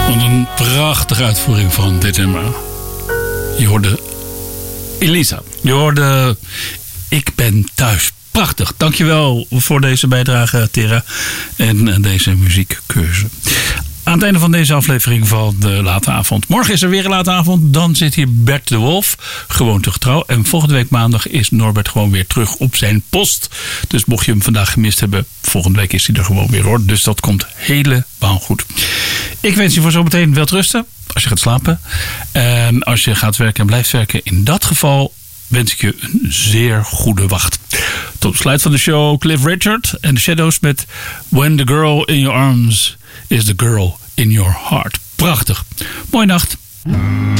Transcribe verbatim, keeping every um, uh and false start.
Wat een prachtige uitvoering van dit nummer. Je hoorde Elisa. Je hoorde Ik ben thuis. Prachtig. Dankjewel voor deze bijdrage, Tera. En deze muziekkeuze. Aan het einde van deze aflevering van de Late Avond. Morgen is er weer een Late Avond. Dan zit hier Bert de Wolf. Gewoon te getrouw. En volgende week maandag is Norbert gewoon weer terug op zijn post. Dus mocht je hem vandaag gemist hebben. Volgende week is hij er gewoon weer hoor. Dus dat komt helemaal goed. Ik wens je voor zometeen wel rusten. Als je gaat slapen. En als je gaat werken en blijft werken. In dat geval wens ik je een zeer goede wacht. Tot besluit van de show Cliff Richard en The Shadows met When the Girl in Your Arms is the Girl in Your Heart. Prachtig. Mooie nacht.